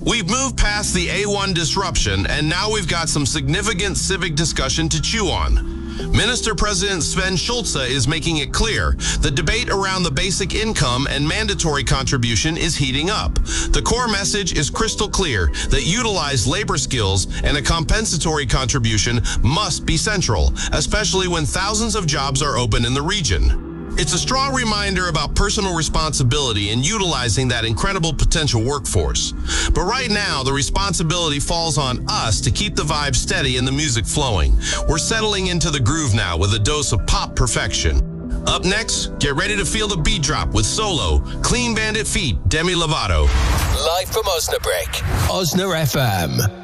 We've moved past the A1 disruption, and now we've got some significant civic discussion to chew on. Minister President Sven Schulze is making it clear the debate around the basic income and mandatory contribution is heating up. The core message is crystal clear that utilized labor skills and a compensatory contribution must be central, especially when thousands of jobs are open in the region. It's a strong reminder about personal responsibility in utilizing that incredible potential workforce. But right now, the responsibility falls on us to keep the vibe steady and the music flowing. We're settling into the groove now with a dose of pop perfection. Up next, get ready to feel the beat drop with Solo, Clean Bandit feat. Demi Lovato. Live from Osnabrück, Osna FM.